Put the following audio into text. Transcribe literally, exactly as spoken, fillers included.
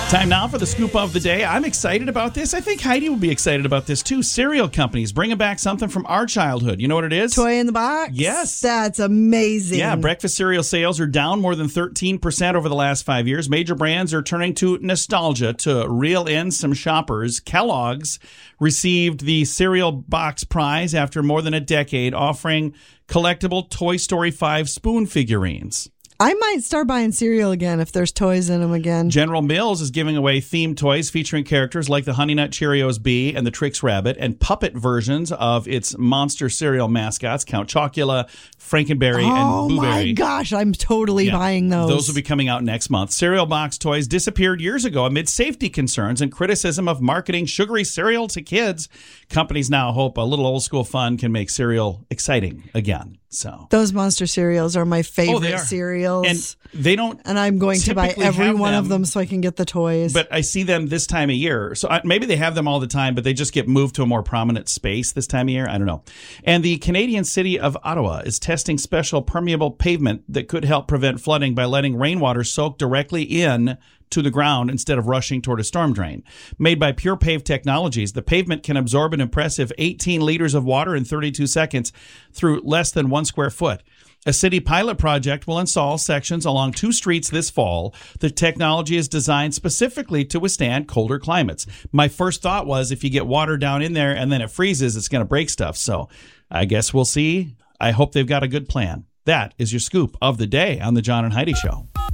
Time now for the scoop of the day. I'm excited about this. I think Heidi will be excited about this too. Cereal companies bringing back something from our childhood. You know what it is? Toy in the box? Yes. That's amazing. Yeah, breakfast cereal sales are down more than thirteen percent over the last five years. Major brands are turning to nostalgia to reel in some shoppers. Kellogg's received the Cereal Box Prize after more than a decade, offering collectible Toy Story five spoon figurines. I might start buying cereal again if there's toys in them again. General Mills is giving away themed toys featuring characters like the Honey Nut Cheerios Bee and the Trix Rabbit, and puppet versions of its monster cereal mascots, Count Chocula, Frankenberry, oh and Boo my Berry. gosh, I'm totally Yeah, buying those. Those will be coming out next month. Cereal box toys disappeared years ago amid safety concerns and criticism of marketing sugary cereal to kids. Companies now hope a little old school fun can make cereal exciting again. So Those monster cereals are my favorite Oh, they are. cereals. And they don't. And I'm going to buy typically every have one of them, them so I can get the toys. But I see them this time of year. So I, maybe they have them all the time, but they just get moved to a more prominent space this time of year. I don't know. And the Canadian city of Ottawa is testing special permeable pavement that could help prevent flooding by letting rainwater soak directly in to the ground instead of rushing toward a storm drain. Made by Pure Pave Technologies, the pavement can absorb an impressive eighteen liters of water in thirty-two seconds through less than one square foot. A city pilot project will install sections along two streets this fall. The technology is designed specifically to withstand colder climates. My first thought was if you get water down in there and then it freezes, it's going to break stuff. So I guess we'll see. I hope they've got a good plan. That is your scoop of the day on the John and Heidi Show.